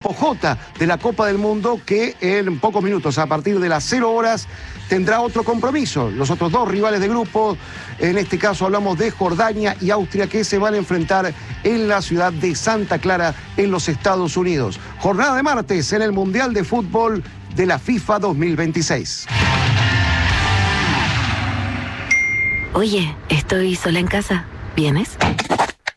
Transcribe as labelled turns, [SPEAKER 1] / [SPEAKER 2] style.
[SPEAKER 1] grupo J de la Copa del Mundo, que en pocos minutos, a partir de las 0 horas, tendrá otro compromiso. Los otros dos rivales de grupo, en este caso hablamos de Jordania y Austria, que se van a enfrentar en la ciudad de Santa Clara, en los Estados Unidos. Jornada de martes en el Mundial de Fútbol de la FIFA 2026.
[SPEAKER 2] Oye, estoy sola en casa. ¿Vienes?